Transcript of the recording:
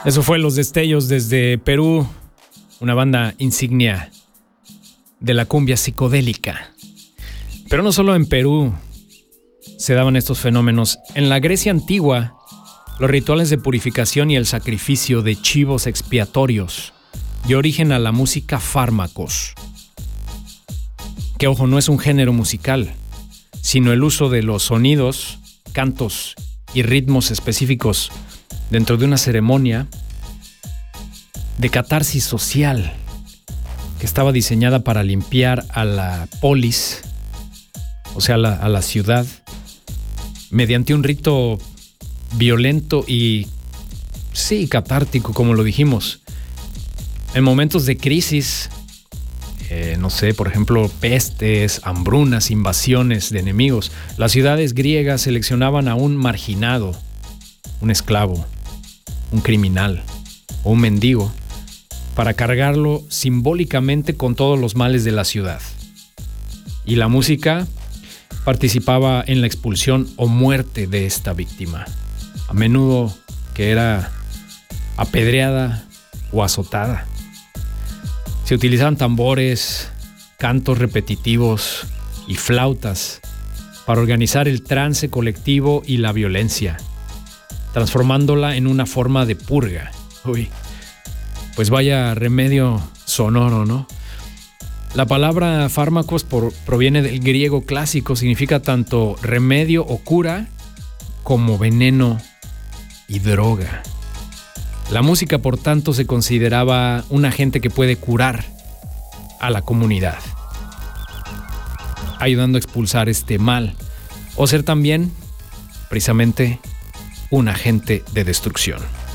Eso fue Los Destellos desde Perú, una banda insignia de la cumbia psicodélica. Pero no solo en Perú se daban estos fenómenos. En la Grecia antigua, los rituales de purificación y el sacrificio de chivos expiatorios dio origen a la música fármacos, que, ojo, no es un género musical, sino el uso de los sonidos, cantos y ritmos específicos dentro de una ceremonia de catarsis social que estaba diseñada para limpiar a la polis, o sea, a la ciudad, mediante un rito violento y, sí, catártico, como lo dijimos. En momentos de crisis, no sé, por ejemplo, pestes, hambrunas, invasiones de enemigos, las ciudades griegas seleccionaban a un marginado, un esclavo, un criminal o un mendigo para cargarlo simbólicamente con todos los males de la ciudad. Y la música participaba en la expulsión o muerte de esta víctima, a menudo que era apedreada o azotada. Se utilizaban tambores, cantos repetitivos y flautas para organizar el trance colectivo y la violencia, transformándola en una forma de purga. Uy, pues vaya remedio sonoro, ¿no? La palabra fármacos proviene del griego clásico, significa tanto remedio o cura como veneno y droga. La música, por tanto, se consideraba un agente que puede curar a la comunidad, ayudando a expulsar este mal, o ser también, precisamente, un agente de destrucción.